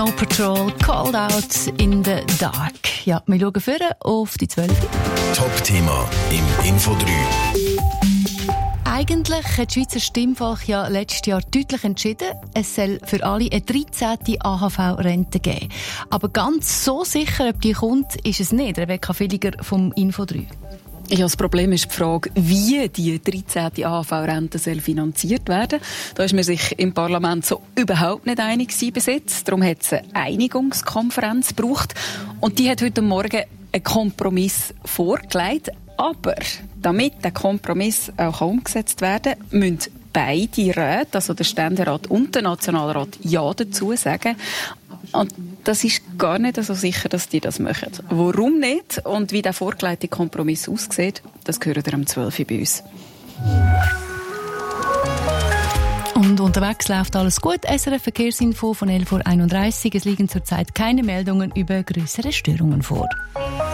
No Patrol, Called Out in the Dark. Ja, wir schauen vorher auf die 12. Top-Thema im Info 3. Eigentlich hat das Schweizer Stimmvolk ja letztes Jahr deutlich entschieden, es soll für alle eine 13. AHV-Rente geben. Aber ganz so sicher, ob die kommt, ist es nicht. Rebecca Villiger vom Info 3. Ja, das Problem ist die Frage, wie die 13. AHV-Rente finanziert werden soll. Da ist man sich im Parlament so überhaupt nicht einig gewesen bis jetzt. Darum hat es eine Einigungskonferenz gebraucht. Und die hat heute Morgen einen Kompromiss vorgelegt. Aber damit der Kompromiss auch umgesetzt werden kann, müssen beide Räte, also der Ständerat und der Nationalrat, Ja dazu sagen. Und das ist gar nicht so sicher, dass die das machen. Warum nicht und wie der vorgelegte Kompromiss aussieht, das hören wir am 12 Uhr bei uns. Und unterwegs läuft alles gut. SRF Verkehrsinfo von 11.31 Uhr. Es liegen zurzeit keine Meldungen über größere Störungen vor.